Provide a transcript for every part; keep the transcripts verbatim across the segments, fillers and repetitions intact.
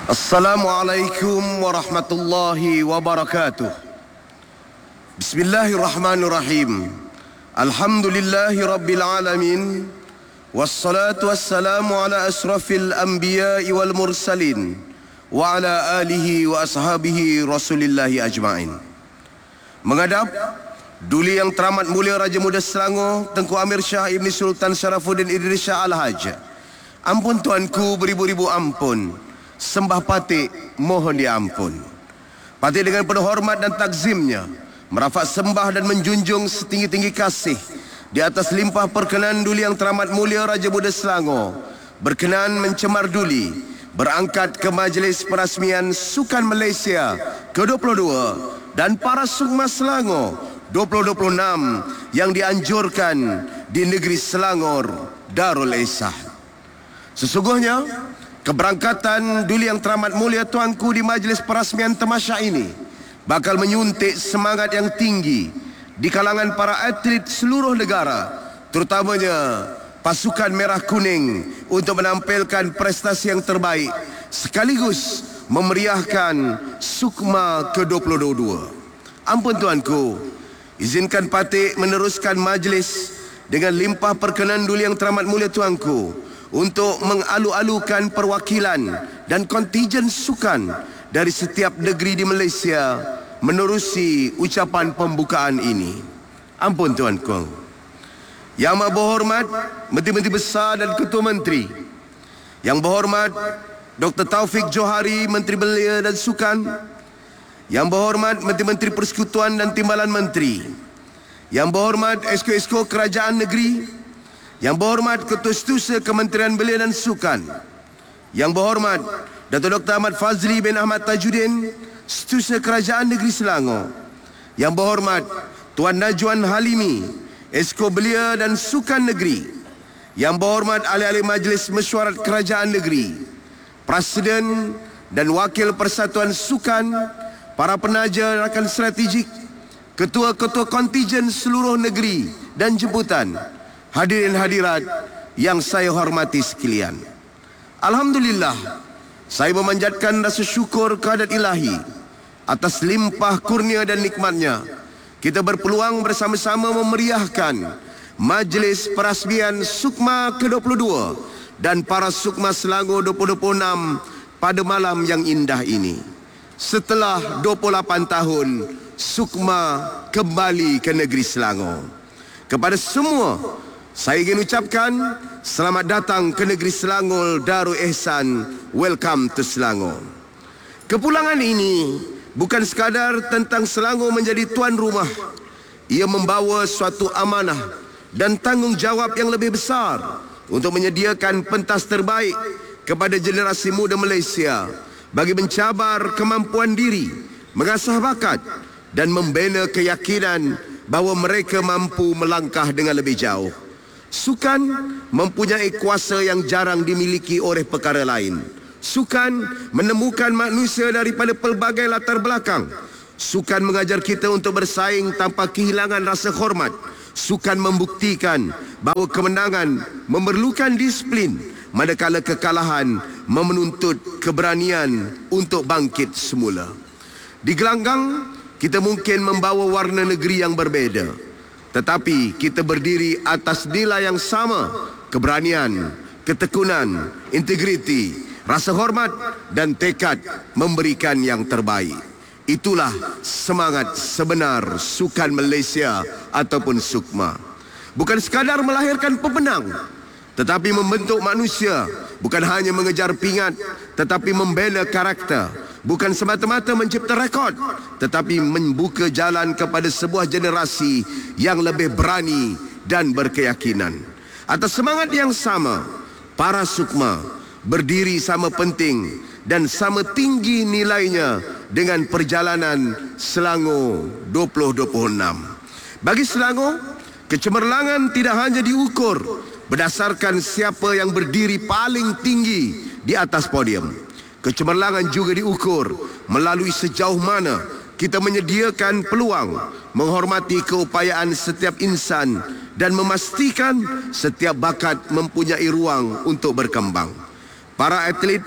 Assalamualaikum warahmatullahi wabarakatuh. Bismillahirrahmanirrahim. Alhamdulillahi rabbil alamin. Wassalatu wassalamu ala asrafil anbiya'i wal mursalin wa ala alihi wa ashabihi rasulillahi ajma'in. Menghadap Duli Yang Teramat Mulia Raja Muda Selangor Tengku Amir Shah Ibni Sultan Sharafuddin Idris Shah Al-Haj. Ampun tuanku, beribu-ribu ampun. Sembah patik mohon diampun. Patik dengan penuh hormat dan takzimnya merafak sembah dan menjunjung setinggi-tinggi kasih di atas limpah perkenan Duli Yang Teramat Mulia Raja Muda Selangor berkenan mencemar duli berangkat ke majlis perasmian Sukan Malaysia ke dua puluh dua dan para Sukma Selangor dua ribu dua puluh enam yang dianjurkan di negeri Selangor Darul Isah. Sesungguhnya keberangkatan Duli Yang Teramat Mulia tuanku di majlis perasmian tamasya ini bakal menyuntik semangat yang tinggi di kalangan para atlet seluruh negara, terutamanya pasukan merah kuning, untuk menampilkan prestasi yang terbaik sekaligus memeriahkan Sukma ke dua puluh dua. Ampun tuanku, izinkan patik meneruskan majlis dengan limpah perkenan Duli Yang Teramat Mulia tuanku untuk mengalu-alukan perwakilan dan kontijen sukan dari setiap negeri di Malaysia menerusi ucapan pembukaan ini. Ampun tuanku. Yang Amat Berhormat Menteri-Menteri Besar dan Ketua Menteri, Yang Berhormat Doktor Taufik Johari, Menteri Belia dan Sukan, Yang Berhormat Menteri-Menteri Persekutuan dan Timbalan Menteri, Yang Berhormat Esko-Esko Kerajaan Negeri, Yang Berhormat Ketua Setiausaha Kementerian Belia dan Sukan, Yang Berhormat Datuk Doktor Ahmad Fazli bin Ahmad Tajuddin, Setiausaha Kerajaan Negeri Selangor, Yang Berhormat Tuan Najwan Halimi, Esko Belia dan Sukan Negeri, Yang Berhormat Ahli-Ahli Majlis Mesyuarat Kerajaan Negeri, Presiden dan Wakil Persatuan Sukan, para penaja rakan strategik, ketua-ketua kontijen seluruh negeri dan jemputan, hadirin hadirat yang saya hormati sekalian. Alhamdulillah, saya memanjatkan rasa syukur kehadrat Ilahi atas limpah kurnia dan nikmatnya kita berpeluang bersama-sama memeriahkan majlis perasmian Sukma ke dua puluh dua dan para Sukma Selangor dua ribu dua puluh enam pada malam yang indah ini. Setelah dua puluh lapan tahun Sukma kembali ke negeri Selangor. Kepada semua, saya ingin ucapkan selamat datang ke negeri Selangor Darul Ihsan. Welcome to Selangor. Kepulangan ini bukan sekadar tentang Selangor menjadi tuan rumah. Ia membawa suatu amanah dan tanggungjawab yang lebih besar untuk menyediakan pentas terbaik kepada generasi muda Malaysia bagi mencabar kemampuan diri, mengasah bakat dan membina keyakinan bahawa mereka mampu melangkah dengan lebih jauh. Sukan mempunyai kuasa yang jarang dimiliki oleh perkara lain. Sukan menemukan manusia daripada pelbagai latar belakang. Sukan mengajar kita untuk bersaing tanpa kehilangan rasa hormat. Sukan membuktikan bahawa kemenangan memerlukan disiplin, manakala kekalahan menuntut keberanian untuk bangkit semula. Di gelanggang, kita mungkin membawa warna negeri yang berbeza, tetapi kita berdiri atas nilai yang sama: keberanian, ketekunan, integriti, rasa hormat dan tekad memberikan yang terbaik. Itulah semangat sebenar Sukan Malaysia ataupun Sukma. Bukan sekadar melahirkan pemenang, tetapi membentuk manusia. Bukan hanya mengejar pingat, tetapi membina karakter. Bukan semata-mata mencipta rekod, tetapi membuka jalan kepada sebuah generasi yang lebih berani dan berkeyakinan. Atas semangat yang sama, para Sukma berdiri sama penting dan sama tinggi nilainya dengan perjalanan Selangor dua ribu dua puluh enam. Bagi Selangor, kecemerlangan tidak hanya diukur berdasarkan siapa yang berdiri paling tinggi di atas podium. Kecemerlangan juga diukur melalui sejauh mana kita menyediakan peluang, menghormati keupayaan setiap insan dan memastikan setiap bakat mempunyai ruang untuk berkembang. Para atlet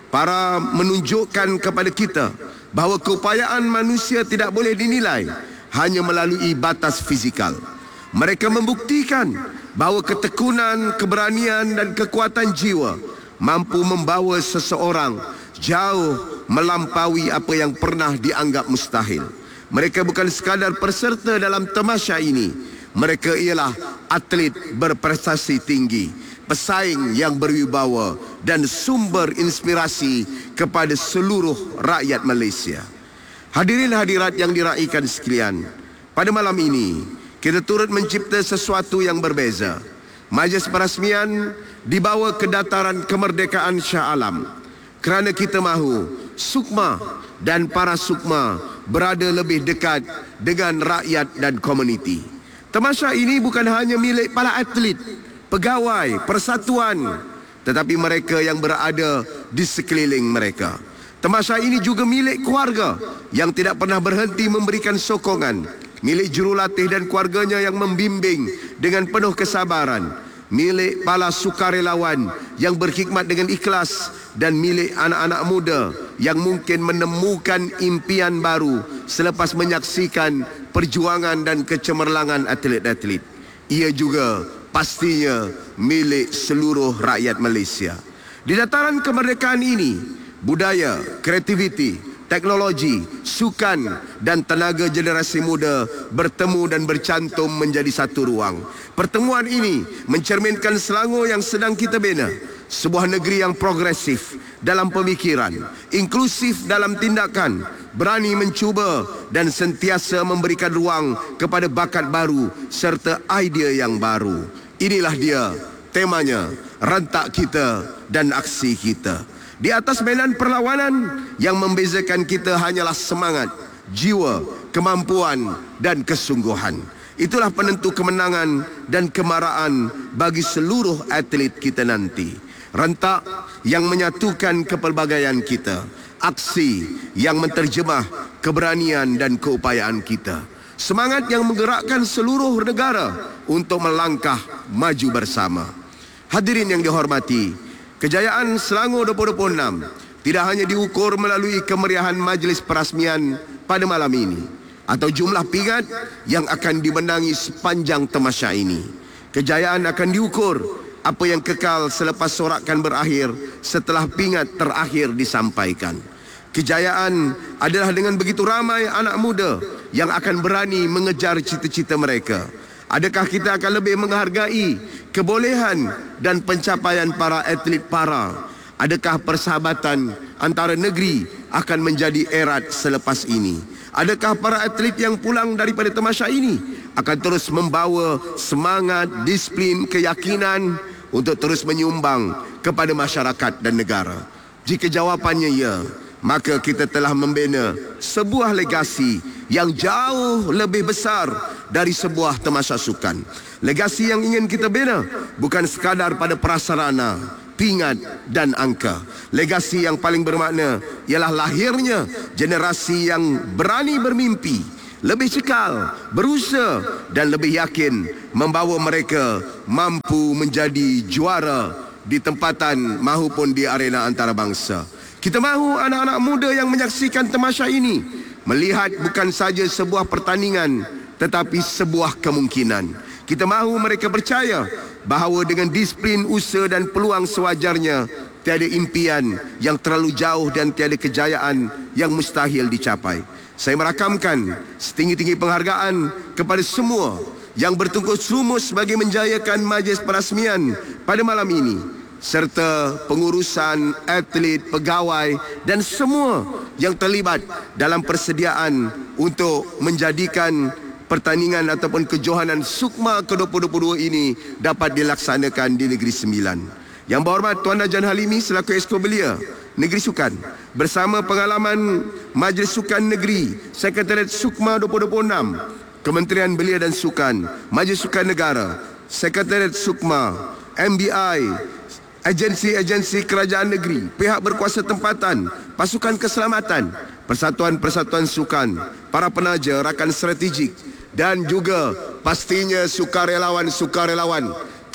Para menunjukkan kepada kita bahawa keupayaan manusia tidak boleh dinilai hanya melalui batas fizikal. Mereka membuktikan bahawa ketekunan, keberanian dan kekuatan jiwa mampu membawa seseorang jauh melampaui apa yang pernah dianggap mustahil. Mereka bukan sekadar peserta dalam tamasya ini. Mereka ialah atlet berprestasi tinggi, pesaing yang berwibawa dan sumber inspirasi kepada seluruh rakyat Malaysia. Hadirin hadirat yang diraikan sekalian, pada malam ini kita turut mencipta sesuatu yang berbeza. Majlis perasmian dibawa ke dataran kemerdekaan Shah Alam kerana kita mahu Sukma dan para Sukma berada lebih dekat dengan rakyat dan komuniti. Tamasya ini bukan hanya milik para atlet, pegawai, persatuan, tetapi mereka yang berada di sekeliling mereka. Tamasya ini juga milik keluarga yang tidak pernah berhenti memberikan sokongan, milik jurulatih dan keluarganya yang membimbing dengan penuh kesabaran, milik para sukarelawan yang berkhidmat dengan ikhlas, dan milik anak-anak muda yang mungkin menemukan impian baru selepas menyaksikan perjuangan dan kecemerlangan atlet-atlet. Ia juga pastinya milik seluruh rakyat Malaysia. Di dataran kemerdekaan ini, budaya, kreativiti, teknologi, sukan dan tenaga generasi muda bertemu dan bercantum menjadi satu ruang. Pertemuan ini mencerminkan Selangor yang sedang kita bina, sebuah negeri yang progresif dalam pemikiran, inklusif dalam tindakan, berani mencuba dan sentiasa memberikan ruang kepada bakat baru serta idea yang baru. Inilah dia temanya, rentak kita dan aksi kita. Di atas medan perlawanan, yang membezakan kita hanyalah semangat, jiwa, kemampuan dan kesungguhan. Itulah penentu kemenangan dan kemarahan bagi seluruh atlet kita nanti. Rentak yang menyatukan kepelbagaian kita, aksi yang menterjemah keberanian dan keupayaan kita, semangat yang menggerakkan seluruh negara untuk melangkah maju bersama. Hadirin yang dihormati, kejayaan Selangor dua ribu dua puluh enam tidak hanya diukur melalui kemeriahan majlis perasmian pada malam ini atau jumlah pingat yang akan dimenangi sepanjang tamasya ini. Kejayaan akan diukur apa yang kekal selepas sorakan berakhir setelah pingat terakhir disampaikan. Kejayaan adalah dengan begitu ramai anak muda yang akan berani mengejar cita-cita mereka. Adakah kita akan lebih menghargai kebolehan dan pencapaian para atlet para? Adakah persahabatan antara negeri akan menjadi erat selepas ini? Adakah para atlet yang pulang daripada tamasya ini akan terus membawa semangat, disiplin, keyakinan untuk terus menyumbang kepada masyarakat dan negara? Jika jawapannya ya, maka kita telah membina sebuah legasi yang jauh lebih besar dari sebuah tamasya sukan. Legasi yang ingin kita bina bukan sekadar pada prasarana, pingat dan angka. Legasi yang paling bermakna ialah lahirnya generasi yang berani bermimpi, lebih cekal, berusaha dan lebih yakin membawa mereka mampu menjadi juara di tempatan maupun di arena antarabangsa. Kita mahu anak-anak muda yang menyaksikan tamasya ini melihat bukan saja sebuah pertandingan tetapi sebuah kemungkinan. Kita mahu mereka percaya bahawa dengan disiplin, usaha dan peluang sewajarnya, tiada impian yang terlalu jauh dan tiada kejayaan yang mustahil dicapai. Saya merakamkan setinggi-tinggi penghargaan kepada semua yang bertungkus lumus bagi menjayakan majlis perasmian pada malam ini, serta pengurusan, atlet, pegawai dan semua yang terlibat dalam persediaan untuk menjadikan pertandingan ataupun kejohanan Sukma ke dua ribu dua puluh dua ini dapat dilaksanakan di Negeri Sembilan. Yang berhormat Tuan Najan Halimi selaku Exco Belia Negeri Sukan bersama pengalaman Majlis Sukan Negeri, Sekretariat Sukma dua ribu dua puluh enam, Kementerian Belia dan Sukan, Majlis Sukan Negara, Sekretariat Sukma, M B I, agensi-agensi kerajaan negeri, pihak berkuasa tempatan, pasukan keselamatan, persatuan-persatuan sukan, para penaja, rakan strategik dan juga pastinya sukarelawan-sukarelawan.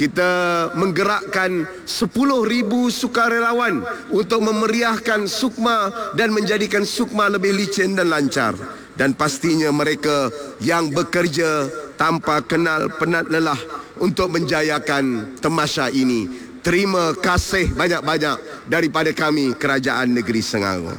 kita menggerakkan sepuluh ribu sukarelawan untuk memeriahkan Sukma dan menjadikan Sukma lebih licin dan lancar. Dan pastinya mereka yang bekerja tanpa kenal penat lelah untuk menjayakan tamasya ini. Terima kasih banyak-banyak daripada kami Kerajaan Negeri Selangor.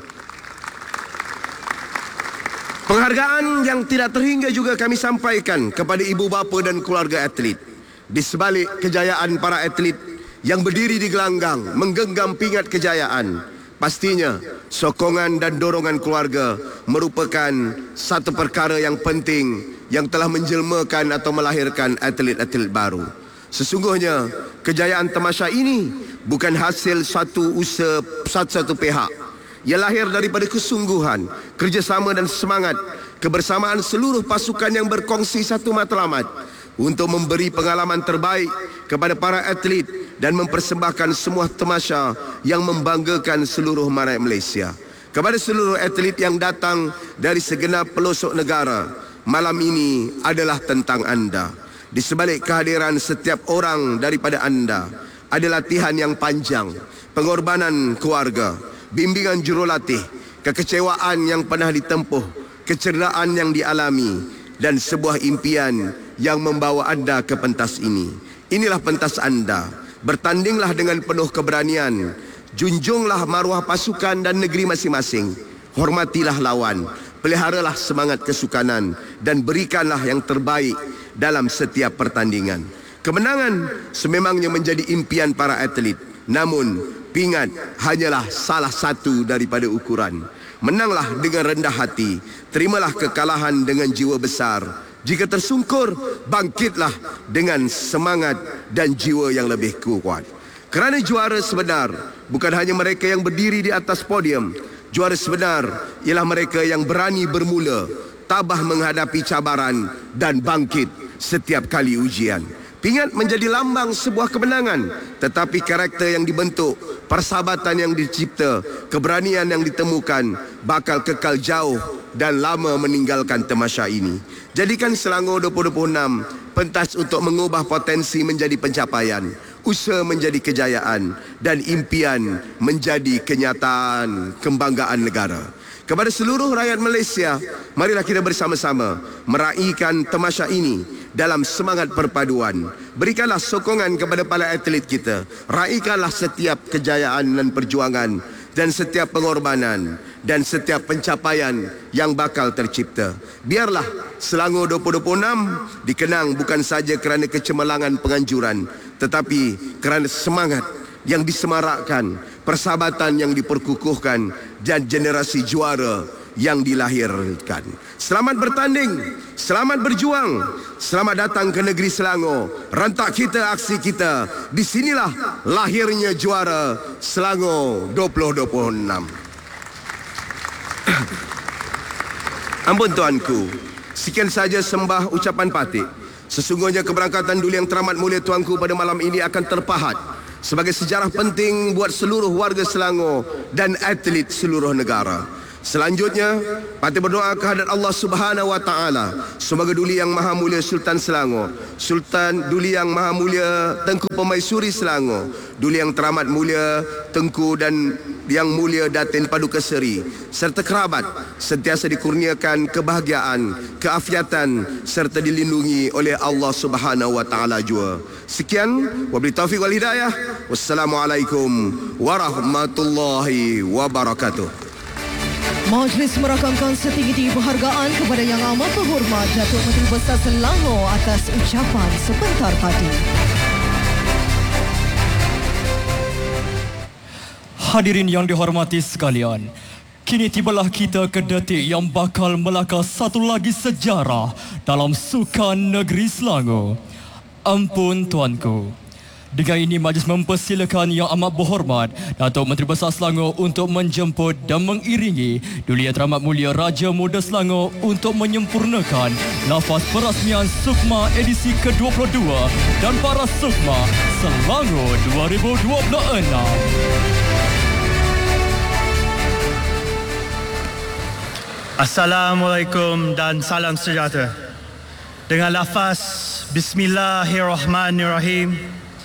Penghargaan yang tidak terhingga juga kami sampaikan kepada ibu bapa dan keluarga atlet. Di sebalik kejayaan para atlet yang berdiri di gelanggang menggenggam pingat kejayaan, pastinya sokongan dan dorongan keluarga merupakan satu perkara yang penting yang telah menjelmakan atau melahirkan atlet-atlet baru. Sesungguhnya kejayaan tamasya ini bukan hasil satu usaha satu-satu pihak. Ia lahir daripada kesungguhan, kerjasama dan semangat kebersamaan seluruh pasukan yang berkongsi satu matlamat untuk memberi pengalaman terbaik kepada para atlet dan mempersembahkan semua tamasya yang membanggakan seluruh rakyat Malaysia. Kepada seluruh atlet yang datang dari segenap pelosok negara, malam ini adalah tentang anda. Di sebalik kehadiran setiap orang daripada anda ada latihan yang panjang, pengorbanan keluarga, bimbingan jurulatih, kekecewaan yang pernah ditempuh, kecerdaan yang dialami, dan sebuah impian yang membawa anda ke pentas ini. Inilah pentas anda. Bertandinglah dengan penuh keberanian. Junjunglah maruah pasukan dan negeri masing-masing. Hormatilah lawan. Peliharalah semangat kesukanan dan berikanlah yang terbaik dalam setiap pertandingan. Kemenangan sememangnya menjadi impian para atlet. Namun, pingat hanyalah salah satu daripada ukuran. Menanglah dengan rendah hati, terimalah kekalahan dengan jiwa besar. Jika tersungkur, bangkitlah dengan semangat dan jiwa yang lebih kuat. Kerana juara sebenar bukan hanya mereka yang berdiri di atas podium. Juara sebenar ialah mereka yang berani bermula, tabah menghadapi cabaran dan bangkit setiap kali ujian. Pingat menjadi lambang sebuah kemenangan, tetapi karakter yang dibentuk, persahabatan yang dicipta, keberanian yang ditemukan bakal kekal jauh dan lama meninggalkan tamasya ini. Jadikan Selangor dua ribu dua puluh enam pentas untuk mengubah potensi menjadi pencapaian, usaha menjadi kejayaan, dan impian menjadi kenyataan kebanggaan negara. Kepada seluruh rakyat Malaysia, marilah kita bersama-sama meraihkan tamasya ini dalam semangat perpaduan. Berikanlah sokongan kepada para atlet kita. Raihkanlah setiap kejayaan dan perjuangan dan setiap pengorbanan dan setiap pencapaian yang bakal tercipta. Biarlah Selangor dua ribu dua puluh enam dikenang bukan saja kerana kecemerlangan penganjuran, tetapi kerana semangat yang disemarakkan, persahabatan yang diperkukuhkan, dan generasi juara yang dilahirkan. Selamat bertanding, selamat berjuang, selamat datang ke negeri Selangor. Rantak kita, aksi kita. Di sinilah lahirnya juara Selangor dua ribu dua puluh enam. Ampun tuanku, sekian saja sembah ucapan patik. Sesungguhnya keberangkatan Duli Yang Teramat Mulia tuanku pada malam ini akan terpahat sebagai sejarah penting buat seluruh warga Selangor dan atlet seluruh negara. Selanjutnya, parti berdoa kehadrat Allah Subhanahu Wa Taala semoga Duli Yang Maha Mulia Sultan Selangor, Sultan Duli Yang Maha Mulia Tengku Permaisuri Selangor, Duli Yang Teramat Mulia Tengku dan Yang Mulia Datin Paduka Seri, serta kerabat sentiasa dikurniakan kebahagiaan, keafiatan serta dilindungi oleh Allah Subhanahu Wa Taala jua. Sekian, wabillahi taufiq wal hidayah. Wassalamualaikum warahmatullahi wabarakatuh. Majlis merakamkan setinggi-tinggi penghargaan kepada Yang Amat Berhormat Datuk Menteri Besar Selangor atas ucapan sebentar tadi. Hadirin yang dihormati sekalian, kini tibalah kita ke detik yang bakal melakar satu lagi sejarah dalam sukan negeri Selangor. Ampun tuanku. Dengan ini majlis mempersilakan Yang Amat Berhormat Datuk Menteri Besar Selangor untuk menjemput dan mengiringi Duli Yang Teramat Mulia Raja Muda Selangor untuk menyempurnakan lafaz perasmian Sukma edisi ke dua puluh dua dan para Sukma Selangor dua ribu dua puluh enam. Assalamualaikum dan salam sejahtera. Dengan lafaz Bismillahirrahmanirrahim,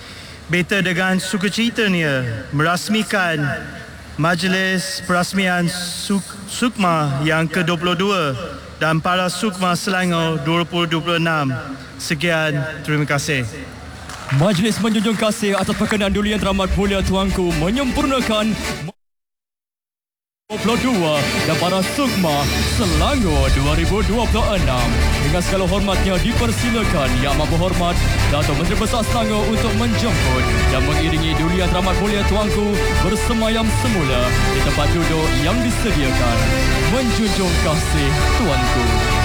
Beta dengan sukacitanya merasmikan Majlis Perasmian Suk Sukma yang ke dua puluh dua dan para Sukma Selangor dua ribu dua puluh enam. Sekian, terima kasih. Majlis menjunjung kasih atas perkenaan Duli Yang Teramat Mulia Tuanku menyempurnakan dua puluh dua dan para Sukma Selangor dua ribu dua puluh enam. Dengan segala hormatnya dipersilakan Yang Amat Berhormat Datuk Menteri Besar Selangor untuk menjemput dan mengiringi Duli Yang Teramat Mulia Tuanku bersemayam semula di tempat duduk yang disediakan. Menjunjung kasih Tuanku.